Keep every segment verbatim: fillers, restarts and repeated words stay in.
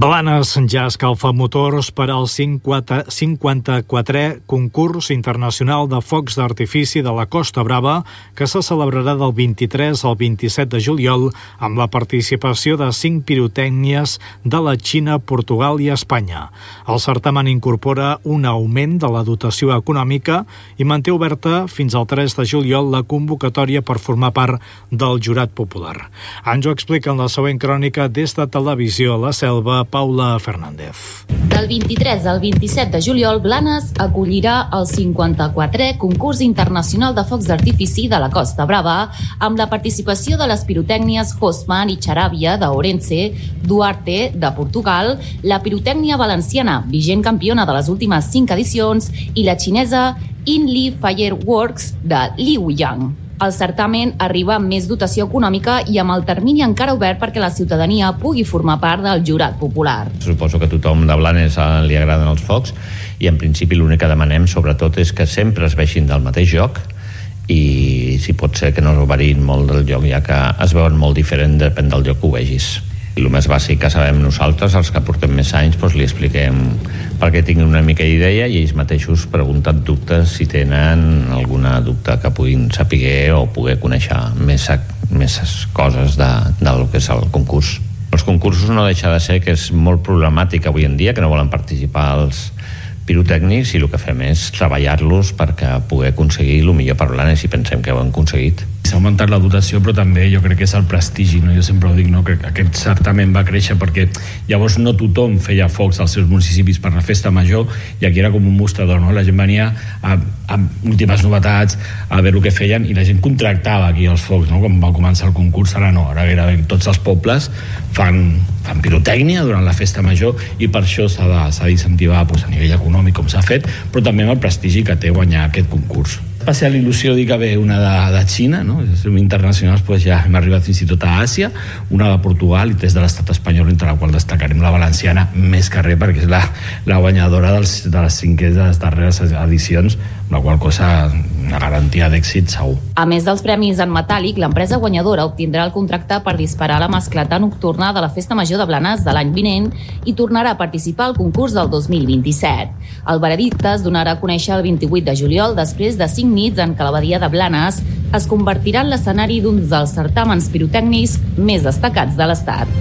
Blanes ja escalfa motors per al cinquanta-quatrè concurs internacional de focs d'artifici de la Costa Brava, que se celebrarà del vint-i-tres al vint-i-set de juliol amb la participació de cinc pirotècnies de la Xina, Portugal i Espanya. El certamen incorpora un augment de la dotació econòmica i manté oberta fins al tres de juliol la convocatòria per formar part del jurat popular. Ens ho explica en la següent crònica des de Televisió La Selva, Paula Fernández. Del vint-i-tres al vint-i-set de juliol, Blanes acollirà el cinquanta-quatrè concurs internacional de focs d'artifici de la Costa Brava, amb la participació de les pirotècnies Hosman i Charavia d'Ourense, Duarte de Portugal, la pirotècnia valenciana, vigent campiona de les últimes cinc edicions, i la xinesa Inli Fireworks de Liuyang. El certamen arriba amb més dotació econòmica i amb el termini encara obert perquè la ciutadania pugui formar part del jurat popular. Suposo que a tothom de Blanes li agraden els focs i en principi l'únic que demanem sobretot és que sempre es vegin del mateix joc i si pot ser que no es varin molt del joc, ja que es veuen molt diferent depèn del lloc que ho vegis. I el més bàsic que sabem nosaltres, els que portem més anys, doncs li expliquem perquè tinguin una mica d'idea i ells mateixos pregunten dubtes si tenen alguna dubte que puguin saber o poder conèixer més, més coses de, del que és el concurs. Els concursos no deixa de ser que és molt problemàtic avui en dia, que no volen participar els pirotècnics i el que fem és treballar-los perquè poder aconseguir el millor per Blanes i pensem que ho hem aconseguit. S'ha augmentat la dotació, però també jo crec que és el prestigi, no? Jo sempre ho dic, no? Que aquest certamen va créixer perquè llavors no tothom feia focs als seus municipis per la festa major i aquí era com un mostrador, no? La gent venia a, a últimes novetats, a veure el que feien i la gent contractava aquí els focs, no? Quan va començar el concurs, ara no, ara gairebé tots els pobles fan, fan pirotècnia durant la festa major i per això s'ha d'incentivar doncs, a nivell econòmic com s'ha fet, però també amb el prestigi que té guanyar aquest concurs. Especial il·lusió dir que ve una de, de Xina, no? Internacionals, doncs ja hem arribat fins i tot a Àsia, una de Portugal i tres de l'estat espanyol, entre la qual destacarem la valenciana més que res perquè és la, la guanyadora dels, de les cinquenes de les darreres edicions, la qual cosa una garantia d'èxit segur. A més dels premis en metàl·lic, l'empresa guanyadora obtindrà el contracte per disparar la mascleta nocturna de la Festa Major de Blanes de l'any vinent i tornarà a participar al concurs del dos mil vint-i-set. El veredicte es donarà a conèixer el vint-i-vuit de juliol després de cinc nits en què la badia de Blanes es convertirà en l'escenari d'un dels certàmens pirotècnics més destacats de l'Estat.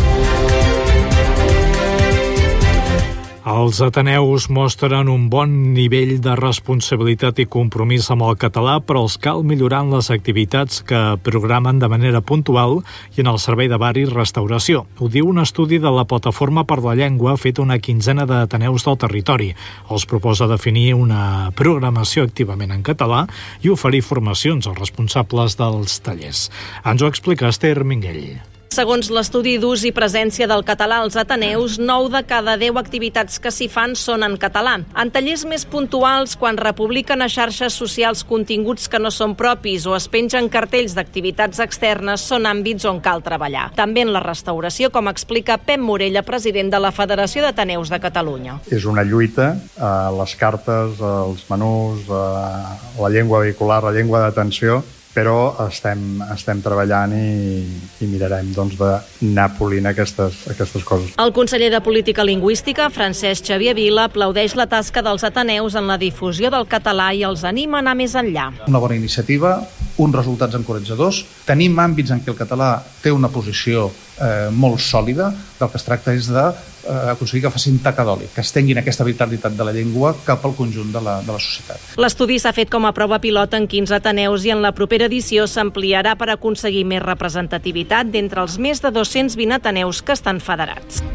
Els ateneus mostren un bon nivell de responsabilitat i compromís amb el català, però els cal millorar en les activitats que programen de manera puntual i en el servei de bar i restauració. Ho diu un estudi de la Plataforma per la Llengua fet una quinzena d'ateneus del territori. Els proposa definir una programació activament en català i oferir formacions als responsables dels tallers. Ens ho explica Esther Minguell. Segons l'estudi d'ús i presència del català als ateneus, nou de cada deu activitats que s'hi fan són en català. En tallers més puntuals, quan republiquen a xarxes socials continguts que no són propis o es pengen cartells d'activitats externes, són àmbits on cal treballar. També en la restauració, com explica Pep Morella, president de la Federació d'Ateneus de Catalunya. És una lluita, eh, les cartes, els menús, eh, la llengua vehicular, la llengua d'atenció, però estem, estem treballant i, i mirarem doncs, d'anar polint aquestes, aquestes coses. El conseller de Política Lingüística, Francesc Xavier Vila, aplaudeix la tasca dels ateneus en la difusió del català i els anima a anar més enllà. Una bona iniciativa, uns resultats encoratjadors. Tenim àmbits en què el català té una posició eh, molt sòlida. Del que es tracta és de eh, aconseguir que facin tacadòlic, que estenguin aquesta vitalitat de la llengua cap al conjunt de la, de la societat. L'estudi s'ha fet com a prova pilot en quinze ateneus i en la propera edició s'ampliarà per aconseguir més representativitat d'entre els més de dos-cents vint ateneus que estan federats.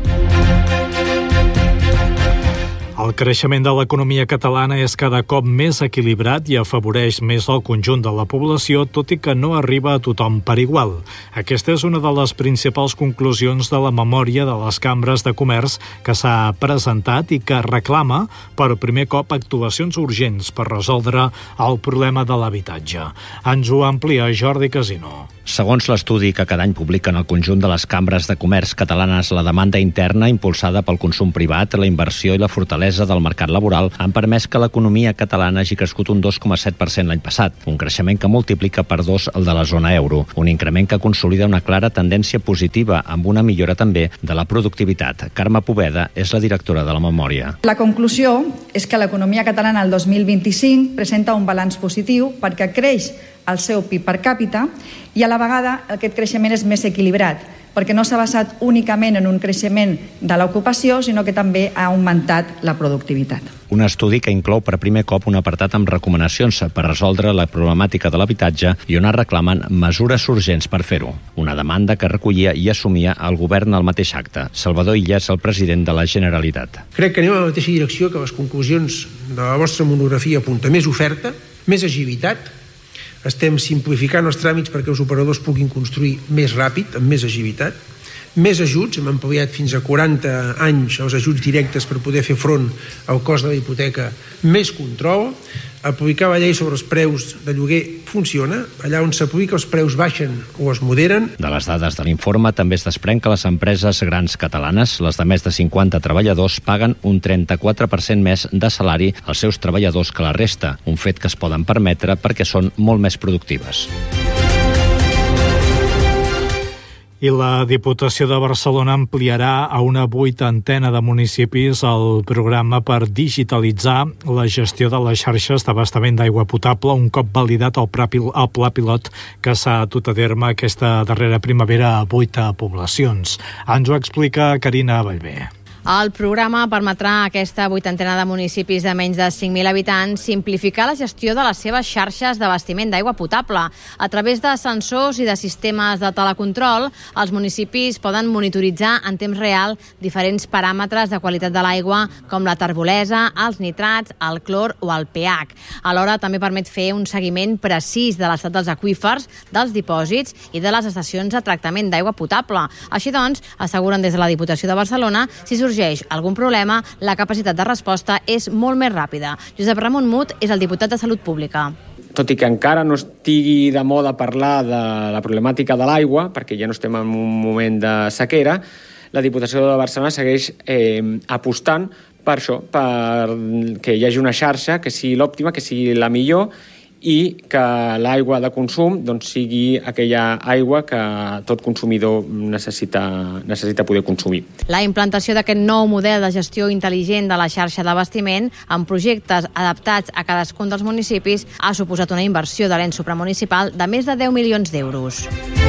El creixement de l'economia catalana és cada cop més equilibrat i afavoreix més el conjunt de la població, tot i que no arriba a tothom per igual. Aquesta és una de les principals conclusions de la memòria de les cambres de comerç que s'ha presentat i que reclama per primer cop actuacions urgents per resoldre el problema de l'habitatge. Ens ho amplia Jordi Casino. Segons l'estudi que cada any publiquen el conjunt de les cambres de comerç catalanes, la demanda interna impulsada pel consum privat, la inversió i la fortalesa del mercat laboral han permès que l'economia catalana hagi crescut un dos coma set per cent l'any passat, un creixement que multiplica per dos el de la zona euro, un increment que consolida una clara tendència positiva amb una millora també de la productivitat. Carme Poveda és la directora de la memòria. La conclusió és que l'economia catalana el dos mil vint-i-cinc presenta un balanç positiu perquè creix el seu P I B per càpita i a la vegada aquest creixement és més equilibrat perquè no s'ha basat únicament en un creixement de l'ocupació, sinó que també ha augmentat la productivitat. Un estudi que inclou per primer cop un apartat amb recomanacions per resoldre la problemàtica de l'habitatge i on es reclamen mesures urgents per fer-ho. Una demanda que recollia i assumia el govern al mateix acte. Salvador Illas, el president de la Generalitat. Crec que anem a la mateixa direcció que les conclusions de la vostra monografia apunta. Més oferta, més agilitat. Estem simplificant els tràmits perquè els operadors puguin construir més ràpid, amb més agilitat. Més ajuts, hem ampliat fins a quaranta anys els ajuts directes per poder fer front al cost de la hipoteca. Més control. Aplicar la llei sobre els preus de lloguer funciona. Allà on s'aplica els preus baixen o es moderen. De les dades de l'informe també es desprèn que les empreses grans catalanes, les de més de cinquanta treballadors, paguen un trenta-quatre per cent més de salari als seus treballadors que la resta, un fet que es poden permetre perquè són molt més productives. I la Diputació de Barcelona ampliarà a una vuitantena de municipis el programa per digitalitzar la gestió de les xarxes d'abastament d'aigua potable un cop validat el pla pilot que s'ha dut a terme aquesta darrera primavera a vuit poblacions. Ens ho explica Carina Ballbé. El programa permetrà a aquesta vuitantena de municipis de menys de cinc mil habitants simplificar la gestió de les seves xarxes d'abastiment d'aigua potable. A través de sensors i de sistemes de telecontrol, els municipis poden monitoritzar en temps real diferents paràmetres de qualitat de l'aigua, com la terbolesa, els nitrats, el clor o el pH. Alhora, també permet fer un seguiment precís de l'estat dels aqüífers, dels dipòsits i de les estacions de tractament d'aigua potable. Així doncs, asseguren des de la Diputació de Barcelona, si sorgeix algun problema, la capacitat de resposta és molt més ràpida. Josep Ramon Mut és el diputat de Salut Pública. Tot i que encara no estigui de moda parlar de la problemàtica de l'aigua, perquè ja no estem en un moment de sequera, la Diputació de Barcelona segueix eh, apostant per això, per que hi hagi una xarxa que sigui l'òptima, que sigui la millor, i que l'aigua de consum doncs, sigui aquella aigua que tot consumidor necessita, necessita poder consumir. La implantació d'aquest nou model de gestió intel·ligent de la xarxa d'abastiment amb projectes adaptats a cadascun dels municipis ha suposat una inversió de l'ens supramunicipal de més de deu milions d'euros.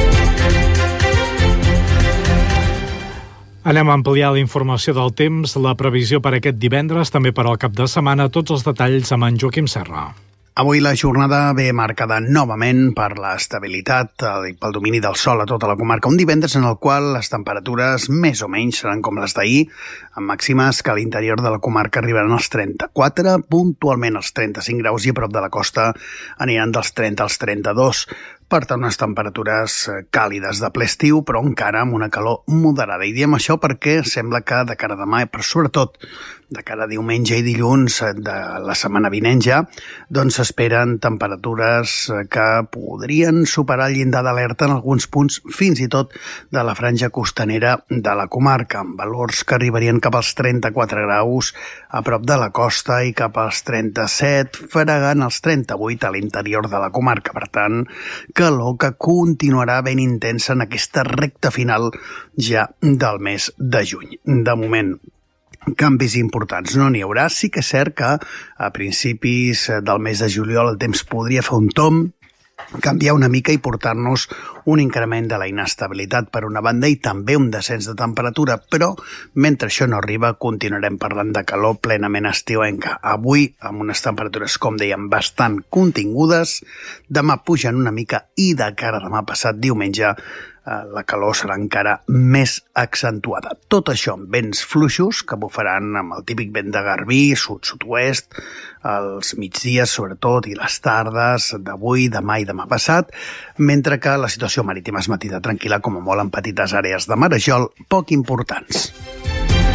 Anem a ampliar la informació del temps, la previsió per aquest divendres, també per al cap de setmana, tots els detalls amb en Joaquim Serra. Avui la jornada ve marcada novament per l'estabilitat i pel domini del sol a tota la comarca. Un divendres en el qual les temperatures més o menys seran com les d'ahir, amb màximes que a l'interior de la comarca arribaran als trenta-quatre, puntualment als trenta-cinc graus i a prop de la costa aniran dels trenta als trenta-dos. Per tant, unes temperatures càlides de ple estiu, però encara amb una calor moderada. I diem això perquè sembla que de cara a demà, però sobretot de cara a diumenge i dilluns de la setmana vinent ja, doncs s'esperen temperatures que podrien superar el llindar d'alerta en alguns punts, fins i tot de la franja costanera de la comarca, amb valors que arribarien cap als trenta-quatre graus a prop de la costa i cap als trenta-set, fregant els trenta-vuit a l'interior de la comarca. Per tant, calor que continuarà ben intensa en aquesta recta final ja del mes de juny. De moment, canvis importants no n'hi haurà. Sí que és cert que a principis del mes de juliol el temps podria fer un tomb, canviar una mica i portar-nos un increment de la inestabilitat per una banda i també un descens de temperatura, però mentre això no arriba continuarem parlant de calor plenament estiuenca. Avui amb unes temperatures, com dèiem, bastant contingudes, demà pugen una mica i de cara a demà passat diumenge la calor serà encara més accentuada. Tot això amb vents fluixos que bufaran amb el típic vent de garbí, sud-sud-oest, els migdies sobretot i les tardes d'avui, demà i demà passat, mentre que la situació marítima es mantindrà tranquil·la com a molt en petites àrees de marejol poc importants.